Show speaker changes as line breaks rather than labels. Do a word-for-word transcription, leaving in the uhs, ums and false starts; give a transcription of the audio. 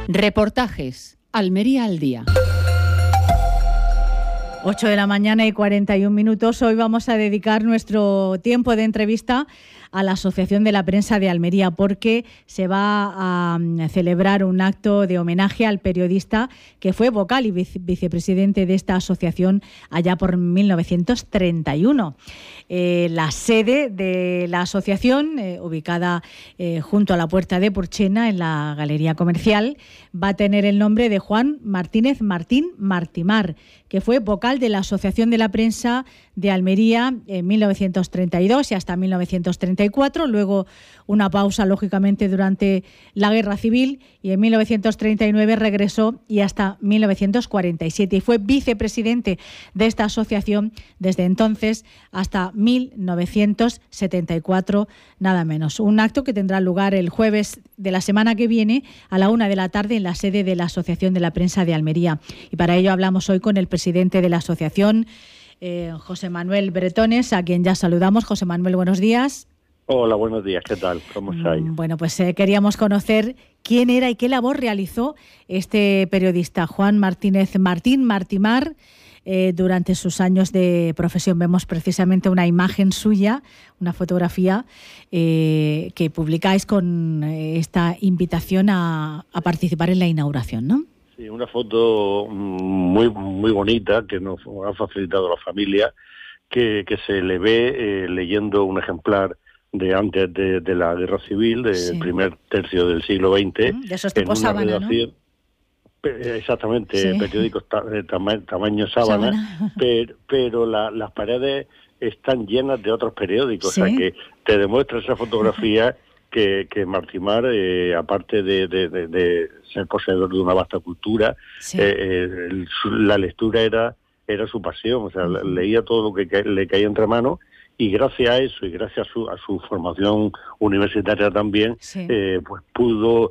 Reportajes. Almería al día.
ocho de la mañana y cuarenta y un minutos. Hoy vamos a dedicar nuestro tiempo de entrevista a la Asociación de la Prensa de Almería, porque se va a celebrar un acto de homenaje al periodista que fue vocal y vice- vicepresidente de esta asociación allá por mil novecientos treinta y uno. Eh, la sede de la asociación, eh, ubicada eh, junto a la Puerta de Purchena, en la Galería Comercial, va a tener el nombre de Juan Martínez Martín Martimar, que fue vocal de la Asociación de la Prensa de Almería en mil novecientos treinta y dos y hasta mil novecientos treinta y cuatro, luego una pausa, lógicamente, durante la Guerra Civil, y en mil novecientos treinta y nueve regresó y hasta mil novecientos cuarenta y siete, y fue vicepresidente de esta asociación desde entonces hasta mil novecientos setenta y cuatro, nada menos. Un acto que tendrá lugar el jueves de la semana que viene a la una de la tarde en la sede de la Asociación de la Prensa de Almería. Y para ello hablamos hoy con el presidente de la asociación, eh, José Manuel Bretones, a quien ya saludamos. José Manuel, buenos días.
Hola, buenos días, ¿qué tal? ¿Cómo estáis?
Bueno, pues eh, queríamos conocer quién era y qué labor realizó este periodista, Juan Martínez Martín Martimar, eh, durante sus años de profesión. Vemos precisamente una imagen suya, una fotografía eh, que publicáis con eh, esta invitación a, a participar en la inauguración, ¿no?
Sí, una foto muy muy bonita que nos ha facilitado la familia, que, que se le ve eh, leyendo un ejemplar de antes de, de la Guerra Civil, del
Sí.
primer tercio del siglo veinte.
De esos
en
tipo
una
sábana,
redacción, pe- exactamente,
Sí.
periódicos ta- de tama- tamaño sábana,
Sábana.
pero, pero la- las paredes están llenas de otros periódicos,
Sí.
o sea que te demuestra esa fotografía que, que Martimar, eh, aparte de, de, de, de ser poseedor de una vasta cultura,
Sí.
eh, eh, el- su- la lectura era era su pasión, o sea,
Ujú.
leía todo lo que ca- le caía entre manos, y gracias a eso y gracias a su, a su formación universitaria también,
Sí.
eh, pues pudo